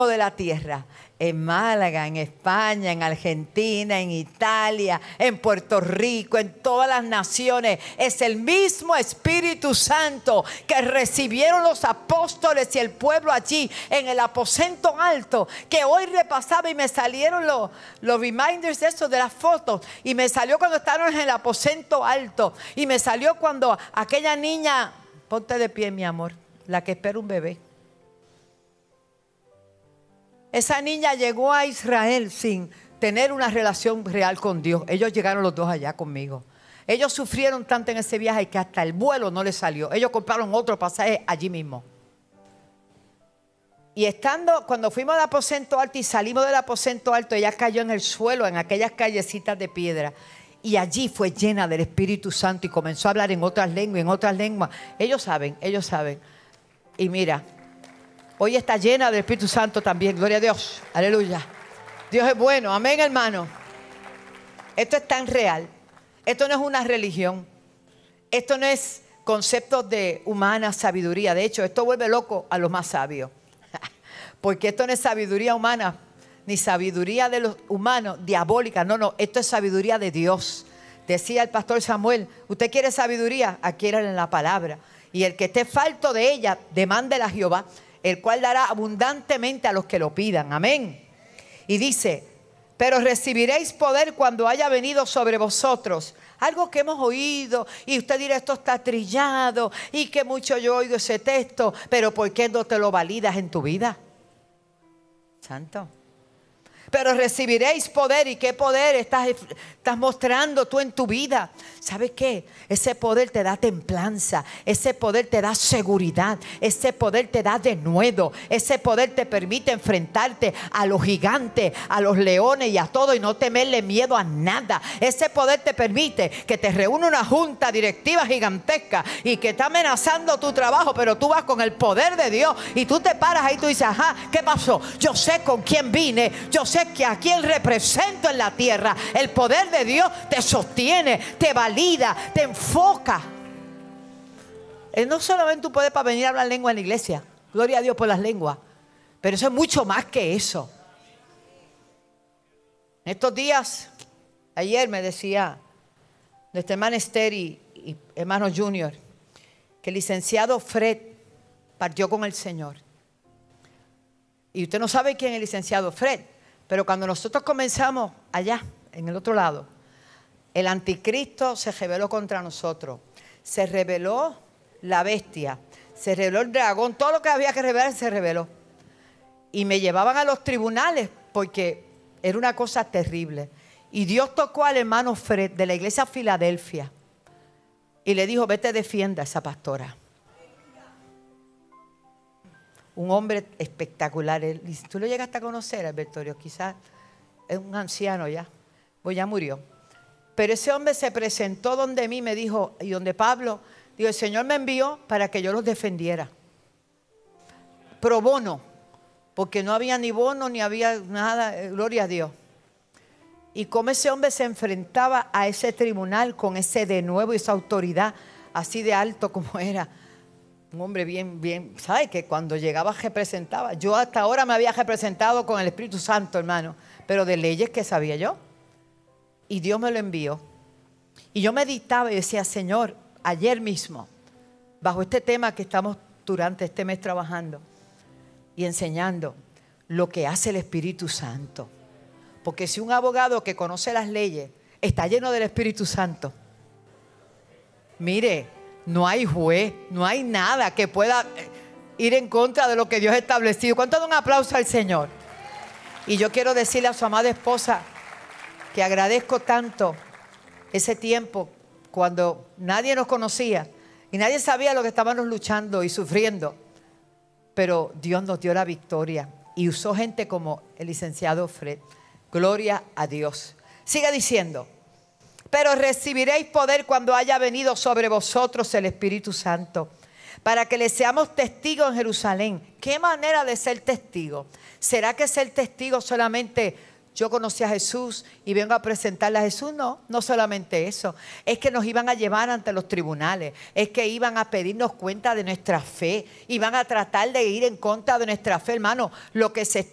de la tierra, en Málaga, en España, en Argentina, en Italia, en Puerto Rico, en todas las naciones, es el mismo Espíritu Santo que recibieron los apóstoles y el pueblo allí en el aposento alto, que hoy repasaba y me salieron los reminders de eso, de las fotos, y me salió cuando estaban en el aposento alto, y me salió cuando aquella niña, ponte de pie mi amor, la que espera un bebé. Esa niña llegó a Israel sin tener una relación real con Dios. Ellos llegaron los dos allá conmigo. Ellos sufrieron tanto en ese viaje que hasta el vuelo no les salió. Ellos compraron otro pasaje allí mismo. Y cuando fuimos al aposento alto y salimos del aposento alto, ella cayó en el suelo, en aquellas callecitas de piedra. Y allí fue llena del Espíritu Santo y comenzó a hablar en otras lenguas, Ellos saben. Y mira, hoy está llena del Espíritu Santo también. Gloria a Dios. Aleluya. Dios es bueno. Amén, hermano. Esto es tan real. Esto no es una religión. Esto no es conceptos de humana sabiduría. De hecho, esto vuelve loco a los más sabios. Porque esto no es sabiduría humana, ni sabiduría de los humanos, diabólica. No. Esto es sabiduría de Dios. Decía el pastor Samuel, ¿usted quiere sabiduría? Adquiérala en la palabra. Y el que esté falto de ella, demándela a Jehová, el cual dará abundantemente a los que lo pidan. Amén. Y dice, pero recibiréis poder cuando haya venido sobre vosotros. Algo que hemos oído, y usted dirá, esto está trillado, y que mucho yo he oído ese texto, pero ¿por qué no te lo validas en tu vida? Santo. Pero recibiréis poder. ¿Y qué poder estás mostrando tú en tu vida? ¿Sabes qué? Ese poder te da templanza. Ese poder te da seguridad. Ese poder te da denuedo. Ese poder te permite enfrentarte a los gigantes, a los leones y a todo, y no temerle miedo a nada. Ese poder te permite que te reúna una junta directiva gigantesca y que está amenazando tu trabajo, pero tú vas con el poder de Dios y tú te paras ahí y tú dices, ajá, ¿qué pasó? Yo sé con quién vine. Yo sé que a quien represento en la tierra. El poder de Dios te sostiene, te valida, te enfoca. No solamente un poder para venir a hablar lengua en la iglesia, gloria a Dios por las lenguas, pero eso es mucho más que eso. En estos días, ayer me decía nuestra hermana Esther y hermano Junior que el licenciado Fred partió con el Señor. Y usted no sabe quién es el licenciado Fred. Pero cuando nosotros comenzamos allá, en el otro lado, el anticristo se rebeló contra nosotros. Se rebeló la bestia, se rebeló el dragón, todo lo que había que rebelar se rebeló. Y me llevaban a los tribunales porque era una cosa terrible. Y Dios tocó al hermano Fred de la iglesia Filadelfia y le dijo, vete, defienda a esa pastora. Un hombre espectacular. Tú lo llegaste a conocer, Albertorio, quizás es un anciano ya, pues ya murió. Pero ese hombre se presentó donde mí, me dijo, y donde Pablo, dijo, el Señor me envió para que yo los defendiera. Pro bono, porque no había ni bono, ni había nada, gloria a Dios. Y como ese hombre se enfrentaba a ese tribunal con ese denuedo y esa autoridad, así de alto como era. Un hombre bien, ¿sabe? Que cuando llegaba representaba. Yo hasta ahora me había representado con el Espíritu Santo, hermano. Pero de leyes que sabía yo. Y Dios me lo envió. Y yo meditaba y decía, Señor, ayer mismo, bajo este tema que estamos durante este mes trabajando y enseñando, lo que hace el Espíritu Santo. Porque si un abogado que conoce las leyes está lleno del Espíritu Santo, mire, no hay juez, no hay nada que pueda ir en contra de lo que Dios ha establecido. ¿Cuánto da un aplauso al Señor? Y yo quiero decirle a su amada esposa que agradezco tanto ese tiempo cuando nadie nos conocía y nadie sabía lo que estábamos luchando y sufriendo. Pero Dios nos dio la victoria y usó gente como el licenciado Fred. Gloria a Dios. Siga diciendo. Pero recibiréis poder cuando haya venido sobre vosotros el Espíritu Santo, para que le seamos testigos en Jerusalén. ¿Qué manera de ser testigo? ¿Será que ser testigo solamente yo conocí a Jesús y vengo a presentarle a Jesús? No, no solamente eso. Es que nos iban a llevar ante los tribunales. Es que iban a pedirnos cuenta de nuestra fe. Iban a tratar de ir en contra de nuestra fe, hermano. Lo que se